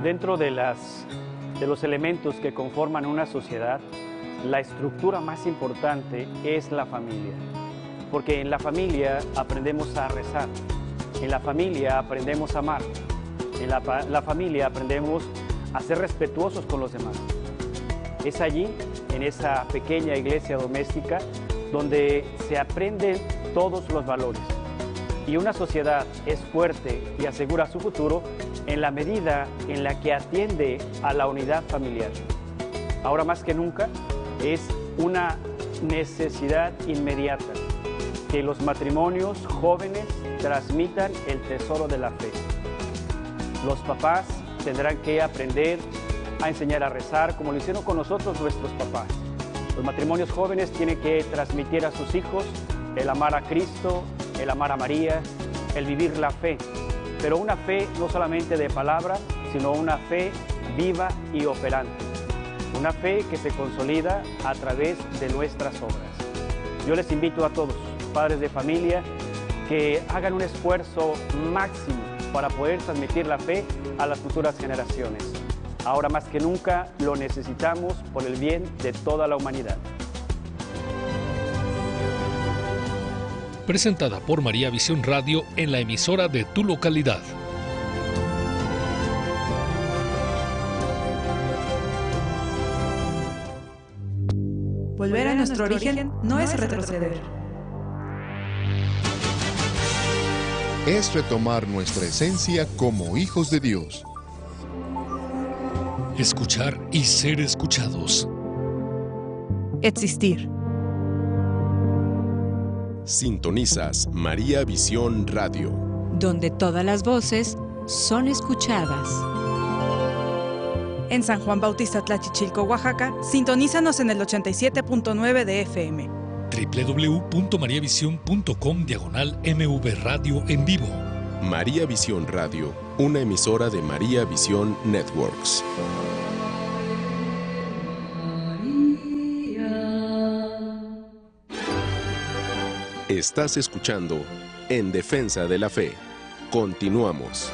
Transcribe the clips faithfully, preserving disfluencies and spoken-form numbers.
Dentro de, las, de los elementos que conforman una sociedad, la estructura más importante es la familia. Porque en la familia aprendemos a rezar, en la familia aprendemos a amar, en la, la familia aprendemos a ser respetuosos con los demás. Es allí, en esa pequeña iglesia doméstica, donde se aprenden todos los valores. Y una sociedad es fuerte y asegura su futuro en la medida en la que atiende a la unidad familiar. Ahora más que nunca es una necesidad inmediata que los matrimonios jóvenes transmitan el tesoro de la fe. Los papás tendrán que aprender a enseñar a rezar como lo hicieron con nosotros nuestros papás. Los matrimonios jóvenes tienen que transmitir a sus hijos el amar a Cristo, el amar a María, el vivir la fe, pero una fe no solamente de palabra, sino una fe viva y operante, una fe que se consolida a través de nuestras obras. Yo les invito a todos, padres de familia, que hagan un esfuerzo máximo para poder transmitir la fe a las futuras generaciones. Ahora más que nunca lo necesitamos por el bien de toda la humanidad. Presentada por María Visión Radio en la emisora de tu localidad. Volver a nuestro origen no es retroceder. Es retomar nuestra esencia como hijos de Dios. Escuchar y ser escuchados. Existir. Sintonizas María Visión Radio, donde todas las voces son escuchadas. En San Juan Bautista Tlachichilco, Oaxaca, sintonízanos en el ochenta y siete punto nueve de F M. doble u doble u doble u punto mariavisión punto com diagonal M V Radio en vivo. María Visión Radio, una emisora de María Visión Networks. Estás escuchando En Defensa de la Fe. Continuamos.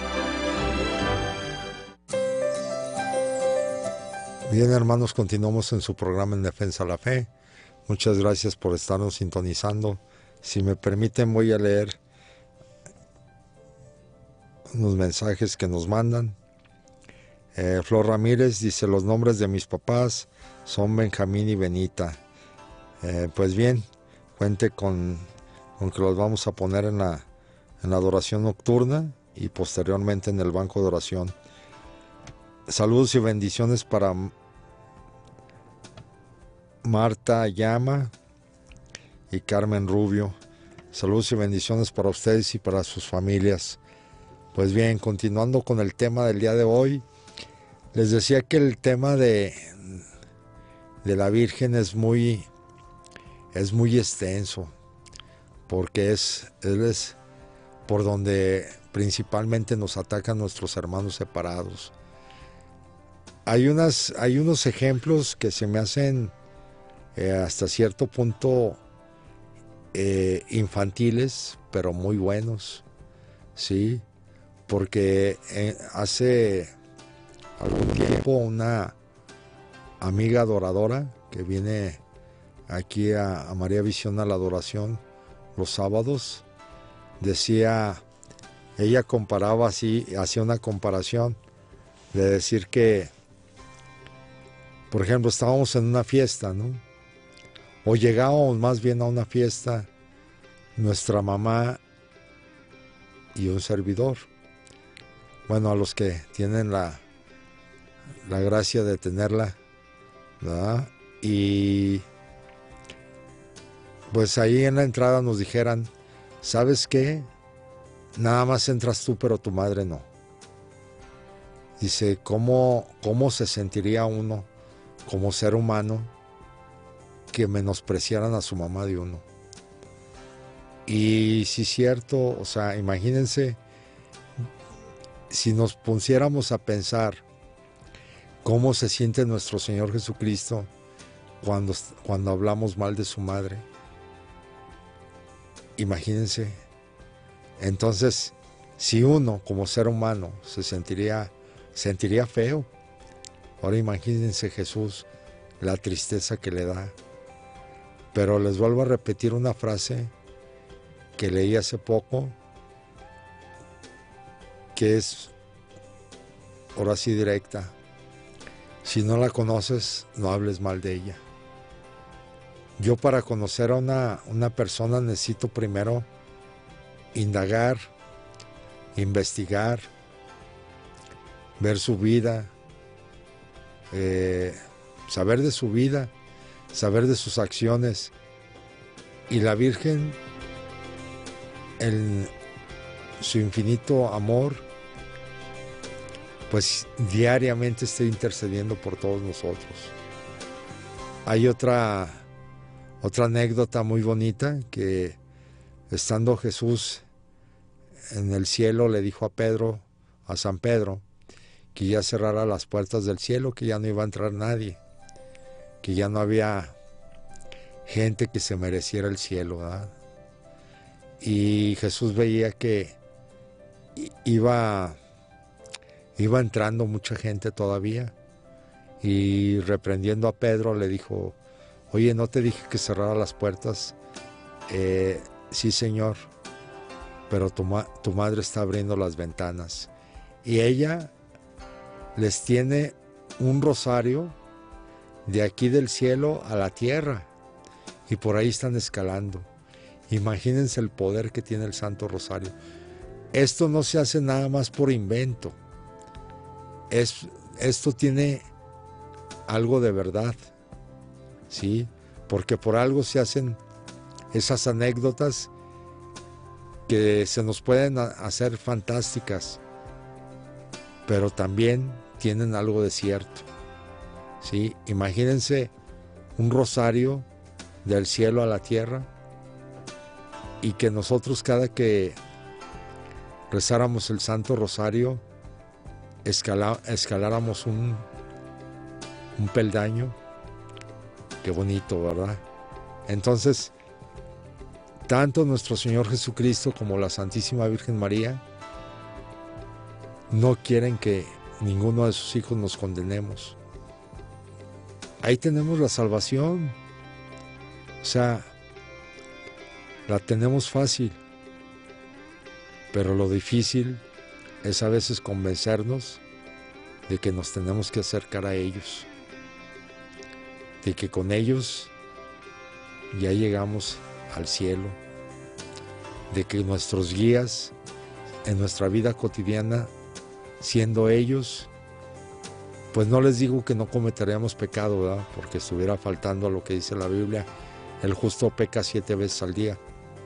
Bien, hermanos, continuamos en su programa En Defensa de la Fe. Muchas gracias por estarnos sintonizando. Si me permiten, voy a leer unos mensajes que nos mandan. Eh, Flor Ramírez dice: los nombres de mis papás son Benjamín y Benita. Eh, pues bien, cuente con, con que los vamos a poner en la, en la adoración nocturna y posteriormente en el banco de oración. Saludos y bendiciones para Marta Llama y Carmen Rubio. Saludos y bendiciones para ustedes y para sus familias. Pues bien, continuando con el tema del día de hoy, les decía que el tema de, de la Virgen es muy, es muy extenso, porque es, es por donde principalmente nos atacan nuestros hermanos separados. Hay, unas, hay unos ejemplos que se me hacen eh, hasta cierto punto eh, infantiles, pero muy buenos, ¿sí? Porque eh, hace algún tiempo una amiga adoradora que viene aquí a, a María Visión a la adoración los sábados, decía, ella comparaba así, hacía una comparación de decir que, por ejemplo, estábamos en una fiesta, ¿no? O llegábamos más bien a una fiesta, nuestra mamá y un servidor. Bueno, a los que tienen la, la gracia de tenerla, ¿verdad? Y pues ahí en la entrada nos dijeran, ¿sabes qué? Nada más entras tú, pero tu madre no. Dice, ¿cómo, cómo se sentiría uno como ser humano que menospreciaran a su mamá de uno? Y sí es cierto, o sea, imagínense si nos pusiéramos a pensar cómo se siente nuestro Señor Jesucristo cuando, cuando hablamos mal de su madre. Imagínense. Entonces, si uno como ser humano se sentiría, sentiría feo. Ahora imagínense Jesús, la tristeza que le da. Pero les vuelvo a repetir una frase que leí hace poco, que es, ahora sí directa: si no la conoces, no hables mal de ella. Yo para conocer a una, una persona necesito primero indagar, investigar, ver su vida, eh, saber de su vida, saber de sus acciones. Y la Virgen, en su infinito amor, pues diariamente está intercediendo por todos nosotros. Hay otra, otra anécdota muy bonita, que estando Jesús en el cielo le dijo a Pedro, a San Pedro, que ya cerrara las puertas del cielo, que ya no iba a entrar nadie, que ya no había gente que se mereciera el cielo, ¿verdad? Y Jesús veía que iba, iba entrando mucha gente todavía, y reprendiendo a Pedro le dijo: oye, ¿no te dije que cerrara las puertas? Eh, sí, Señor, pero tu, ma- tu madre está abriendo las ventanas. Y ella les tiene un rosario de aquí del cielo a la tierra, y por ahí están escalando. Imagínense el poder que tiene el Santo Rosario. Esto no se hace nada más por invento. Es, esto tiene algo de verdad, ¿sí? Porque por algo se hacen esas anécdotas que se nos pueden hacer fantásticas, pero también tienen algo de cierto, ¿sí? Imagínense un rosario del cielo a la tierra, y que nosotros cada que rezáramos el Santo Rosario escala, escaláramos un, un peldaño. Qué bonito, ¿verdad? Entonces, tanto nuestro Señor Jesucristo como la Santísima Virgen María no quieren que ninguno de sus hijos nos condenemos. Ahí tenemos la salvación. O sea, la tenemos fácil, pero lo difícil es a veces convencernos de que nos tenemos que acercar a ellos, de que con ellos ya llegamos al cielo, de que nuestros guías en nuestra vida cotidiana, siendo ellos, pues no les digo que no cometeríamos pecado, ¿verdad? Porque estuviera faltando a lo que dice la Biblia: el justo peca siete veces al día.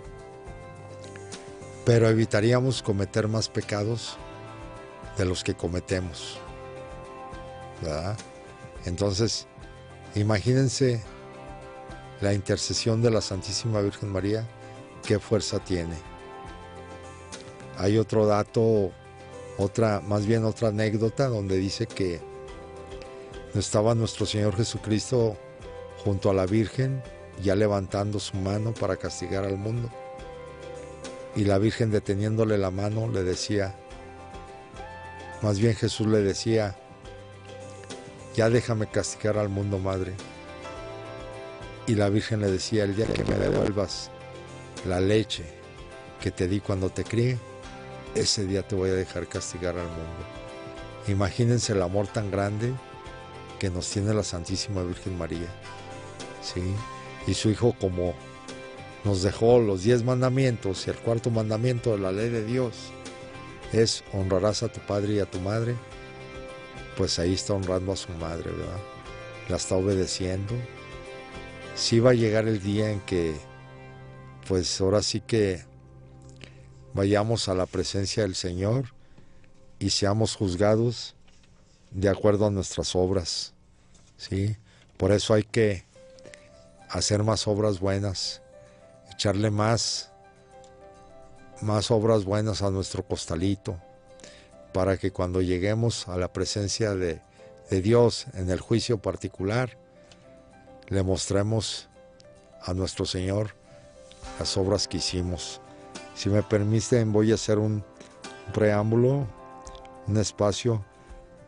Pero evitaríamos cometer más pecados de los que cometemos, ¿verdad? Entonces, imagínense la intercesión de la Santísima Virgen María, qué fuerza tiene. Hay otro dato, otra, más bien otra anécdota, donde dice que estaba nuestro Señor Jesucristo junto a la Virgen, ya levantando su mano para castigar al mundo. Y la Virgen, deteniéndole la mano, le decía, más bien Jesús le decía: ya déjame castigar al mundo, madre. Y la Virgen le decía: el día que me devuelvas la leche que te di cuando te crié, ese día te voy a dejar castigar al mundo. Imagínense el amor tan grande que nos tiene la Santísima Virgen María, ¿sí? Y su Hijo, como nos dejó los diez mandamientos, y el cuarto mandamiento de la ley de Dios es: honrarás a tu padre y a tu madre, pues ahí está honrando a su madre, ¿verdad? La está obedeciendo. Sí va a llegar el día en que, pues ahora sí que vayamos a la presencia del Señor y seamos juzgados de acuerdo a nuestras obras, ¿sí? Por eso hay que hacer más obras buenas, echarle más, más obras buenas a nuestro costalito, para que cuando lleguemos a la presencia de, de Dios en el juicio particular, le mostremos a nuestro Señor las obras que hicimos. Si me permiten, voy a hacer un preámbulo, un espacio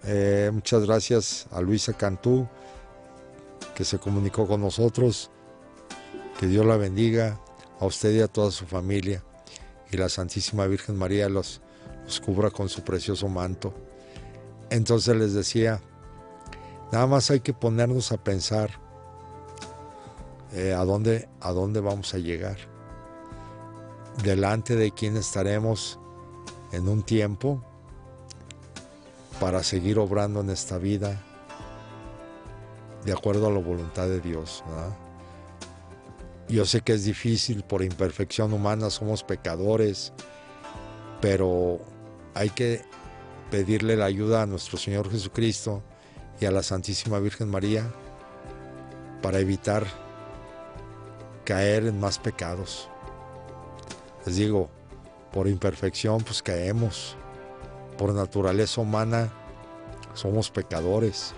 Eh, muchas gracias a Luisa Cantú, que se comunicó con nosotros. Que Dios la bendiga a usted y a toda su familia. Y la Santísima Virgen María los, los cubra con su precioso manto. Entonces les decía, nada más hay que ponernos a pensar eh, a dónde, a dónde vamos a llegar. Delante de quién estaremos en un tiempo para seguir obrando en esta vida de acuerdo a la voluntad de Dios, ¿verdad? Yo sé que es difícil, por imperfección humana somos pecadores, pero hay que pedirle la ayuda a nuestro Señor Jesucristo y a la Santísima Virgen María para evitar caer en más pecados. Les digo, por imperfección pues caemos, por naturaleza humana somos pecadores,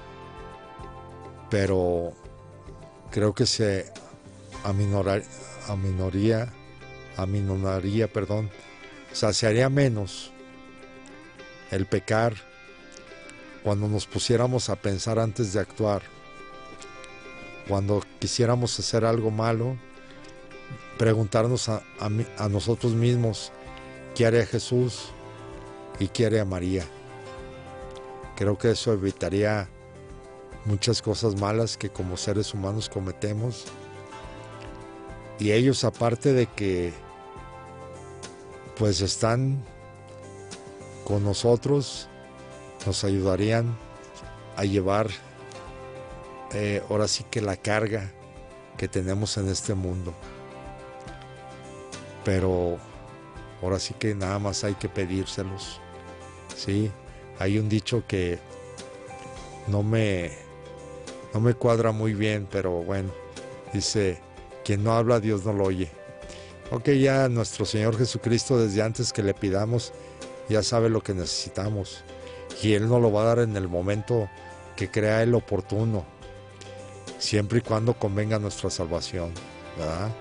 pero creo que se aminorar, aminoría, aminoraría, perdón, o sea, se haría menos el pecar cuando nos pusiéramos a pensar antes de actuar, cuando quisiéramos hacer algo malo, preguntarnos a, a, a nosotros mismos qué haría Jesús y qué haría María. Creo que eso evitaría muchas cosas malas que como seres humanos cometemos. Y ellos, aparte de que pues están con nosotros, nos ayudarían a llevar eh, ahora sí que la carga que tenemos en este mundo. Pero ahora sí que nada más hay que pedírselos, ¿sí? Hay un dicho que no me, no me cuadra muy bien, pero bueno, dice: quien no habla, Dios no lo oye. Ok, ya nuestro Señor Jesucristo, desde antes que le pidamos, ya sabe lo que necesitamos. Y Él nos lo va a dar en el momento que crea Él oportuno, siempre y cuando convenga nuestra salvación, ¿verdad?